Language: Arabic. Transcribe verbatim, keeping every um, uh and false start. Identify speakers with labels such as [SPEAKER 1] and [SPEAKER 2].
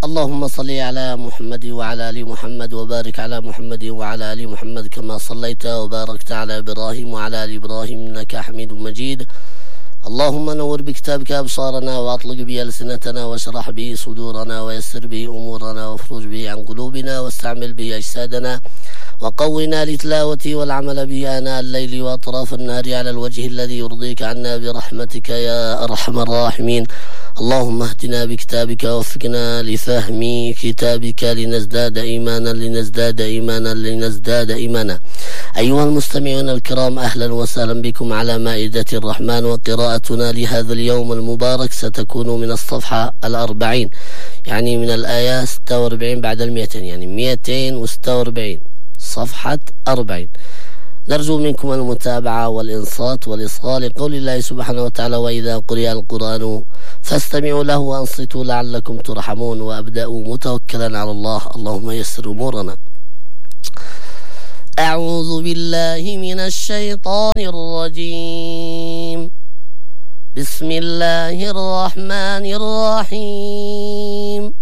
[SPEAKER 1] اللهم صل على محمد وعلى آل محمد وبارك على محمد وعلى آل محمد كما صليت وباركت على إبراهيم وعلى آل إبراهيم إنك حميد مجيد. اللهم نور بكتابك أبصارنا وأطلق به ألسنتنا واشرح به صدورنا ويسر به أمورنا وافرج به عن قلوبنا واستعمل به أجسادنا وقونا لتلاوته والعمل به آناء الليل وأطراف النهار على الوجه الذي يرضيك عنا برحمتك يا أرحم الراحمين. اللهم اهدنا بكتابك ووفقنا لفهم كتابك لنزداد إيمانا لنزداد إيمانا لنزداد إيمانا. أيها المستمعون الكرام، أهلا وسهلا بكم على مائدة الرحمن، وقراءتنا لهذا اليوم المبارك ستكون من الصفحة الأربعين، يعني من الآية ستة وأربعين بعد المئتين، يعني مئتين وستة وأربعين، صفحة أربعين. نرجو منكم المتابعة والإنصات والإصغاء لقول الله سبحانه وتعالى: وإذا قرئ القرآن فاستمعوا له وأنصتوا لعلكم ترحمون. وأبدأ متوكلا على الله، اللهم يسر أمورنا. أعوذ بالله من الشيطان الرجيم. بسم الله الرحمن الرحيم.